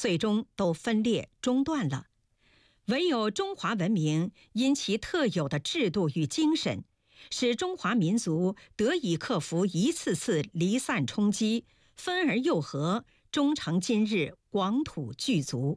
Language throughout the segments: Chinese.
最终都分裂中断了。唯有中华文明因其特有的制度与精神，使中华民族得以克服一次次离散冲击，分而又合，终成今日广土巨族。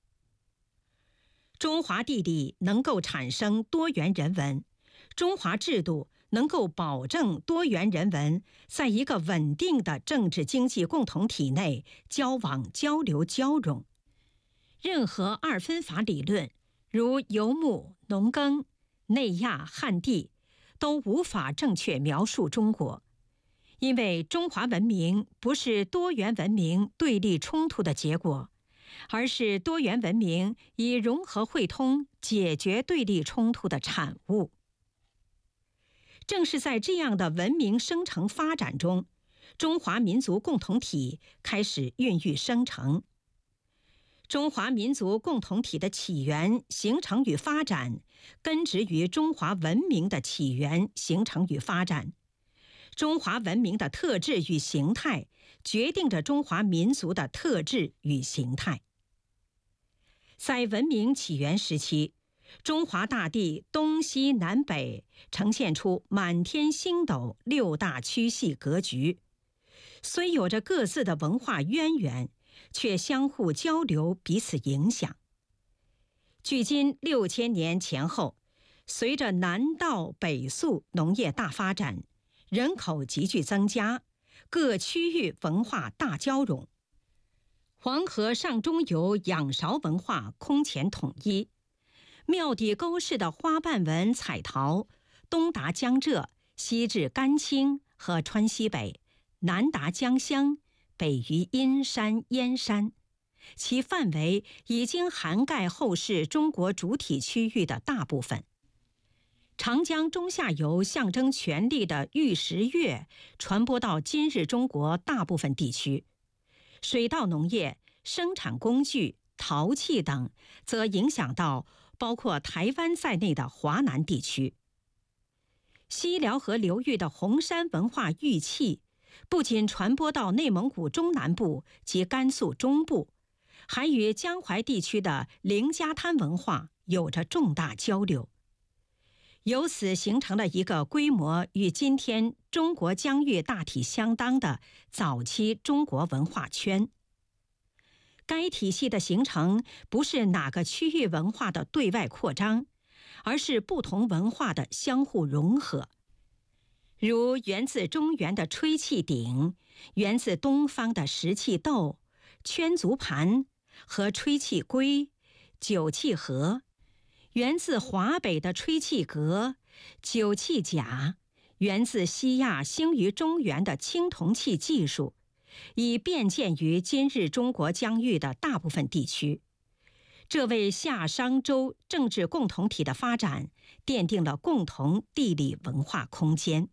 中华地理能够产生多元人文，中华制度能够保证多元人文在一个稳定的政治经济共同体内交往交流交融。任何二分法理论，如游牧、农耕、内亚、汉地，都无法正确描述中国，因为中华文明不是多元文明对立冲突的结果，而是多元文明以融合汇通解决对立冲突的产物。正是在这样的文明生成发展中，中华民族共同体开始孕育生成。中华民族共同体的起源、形成与发展，根植于中华文明的起源、形成与发展。中华文明的特质与形态，决定着中华民族的特质与形态。在文明起源时期，中华大地东西南北呈现出满天星斗六大区系格局，虽有着各自的文化渊源，却相互交流，彼此影响。距今6000年前后，随着南稻北粟农业大发展，人口急剧增加，各区域文化大交融，黄河上中游仰韶文化空前统一，庙底沟式的花瓣纹彩陶，东达江浙，西至甘青和川西北，南达江乡，北于阴山、燕山，其范围已经涵盖后世中国主体区域的大部分。长江中下游象征权力的玉石乐传播到今日中国大部分地区，水稻农业、生产工具、陶器等则影响到包括台湾在内的华南地区。西辽河流域的红山文化玉器不仅传播到内蒙古中南部及甘肃中部，还与江淮地区的凌家滩文化有着重大交流，由此形成了一个规模与今天中国疆域大体相当的早期中国文化圈。该体系的形成不是哪个区域文化的对外扩张，而是不同文化的相互融合。如源自中原的吹气鼎，源自东方的石器豆、圈足盘和吹气龟、酒器盒，源自华北的吹气革、酒器甲，源自西亚兴于中原的青铜器技术，已遍见于今日中国疆域的大部分地区。这为夏商周政治共同体的发展奠定了共同地理文化空间。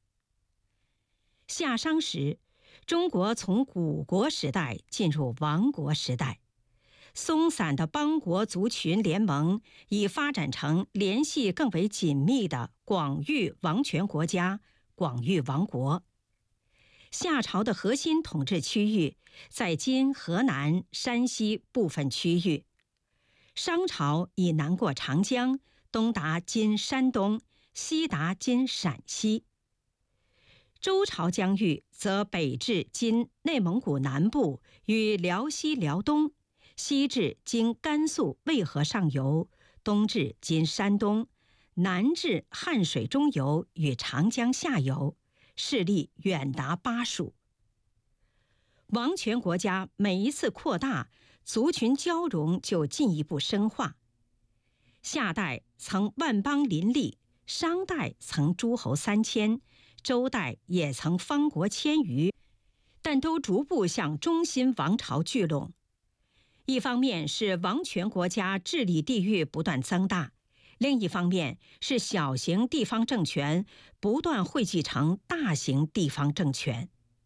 夏商时，中国从古国时代进入王国时代，松散的邦国族群联盟已发展成联系更为紧密的广域王权国家——广域王国。夏朝的核心统治区域在今河南、山西部分区域，商朝以南过长江，东达今山东，西达今陕西。周朝疆域则北至今内蒙古南部与辽西辽东，西至今甘肃渭河上游，东至今山东，南至汉水中游与长江下游，势力远达巴蜀。王权国家每一次扩大，族群交融就进一步深化。夏代曾万邦林立，商代曾诸侯3000，周代也曾方国1000余，但都逐步向中心王朝聚拢。一方面是王权国家治理地域不断增大，另一方面是小型地方政权不断汇集成大型地方政权。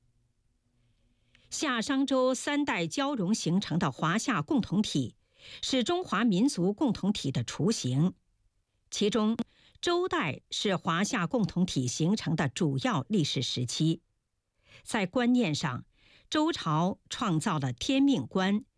夏商周3代交融形成的华夏共同体，是中华民族共同体的雏形。其中，周代是华夏共同体形成的主要历史时期。在观念上，周朝创造了天命观，